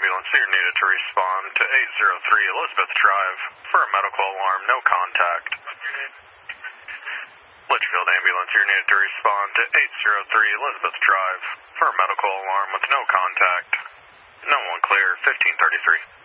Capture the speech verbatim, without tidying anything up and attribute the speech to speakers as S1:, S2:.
S1: ambulance, you're needed to respond to eight zero three Elizabeth Drive for a medical alarm, no contact. Litchfield ambulance, you're needed to respond to eight zero three Elizabeth Drive for a medical alarm with no contact. No one clear, fifteen thirty-three.